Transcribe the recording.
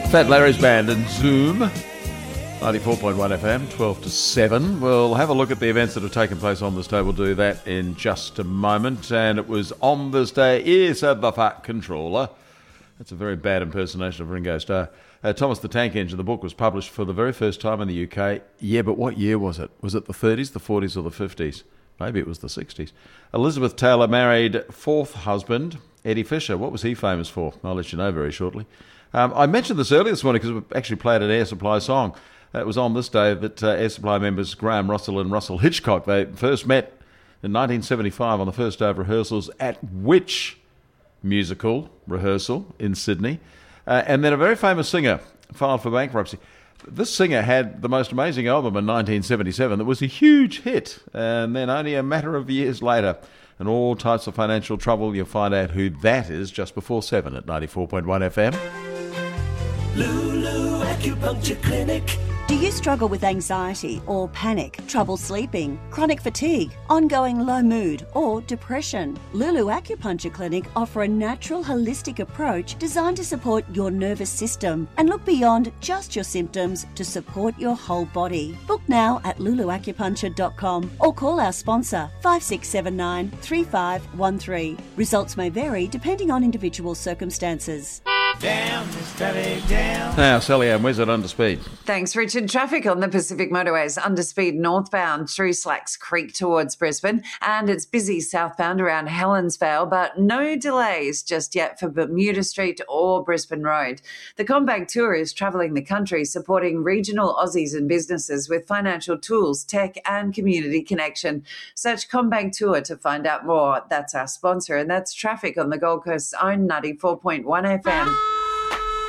Fat Larry's Band and Zoom, 94.1 FM, 12 to 7. We'll have a look at the events that have taken place on this day. We'll do that in just a moment. And it was on this day, is the Fat Controller. That's a very bad impersonation of Ringo Starr. Thomas the Tank Engine, the book was published for the very first time in the UK. Yeah, but what year was it? Was it the 30s, the 40s or the 50s? Maybe it was the 60s. Elizabeth Taylor married fourth husband, Eddie Fisher. What was he famous for? I'll let you know very shortly. I mentioned this earlier this morning because we actually played an Air Supply song. It was on this day that Air Supply members Graham Russell and Russell Hitchcock, they first met in 1975 on the first day of rehearsals at Which musical rehearsal in Sydney. And then a very famous singer filed for bankruptcy. This singer had the most amazing album in 1977 that was a huge hit. And then only a matter of years later, in all types of financial trouble, you'll find out who that is just before 7 at 94.1 FM. Lulu Acupuncture Clinic. Do you struggle with anxiety or panic, trouble sleeping, chronic fatigue, ongoing low mood or depression? Lulu Acupuncture Clinic offer a natural holistic approach designed to support your nervous system and look beyond just your symptoms to support your whole body. Book now at luluacupuncture.com or call our sponsor 5679 3513. Results may vary depending on individual circumstances. Down, steady down. Now, Sally Ann, where's it under speed? Thanks, Richard. Traffic on the Pacific Motorways under speed northbound through Slacks Creek towards Brisbane, and it's busy southbound around Helensvale, but no delays just yet for Bermuda Street or Brisbane Road. The CommBank Tour is travelling the country supporting regional Aussies and businesses with financial tools, tech and community connection. Search CommBank Tour to find out more. That's our sponsor, and that's traffic on the Gold Coast's own 94.1 FM.